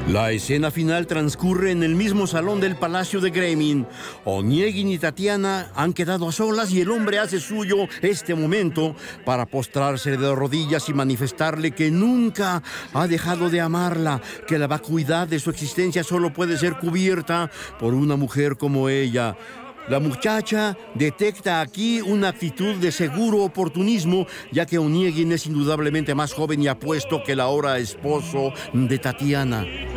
La escena final transcurre en el mismo salón del Palacio de Gremin. Onegin y Tatiana han quedado a solas y el hombre hace suyo este momento para postrarse de rodillas y manifestarle que nunca ha dejado de amarla, que la vacuidad de su existencia solo puede ser cubierta por una mujer como ella. La muchacha detecta aquí una actitud de seguro oportunismo, ya que Onegin es indudablemente más joven y apuesto que el ahora esposo de Tatiana.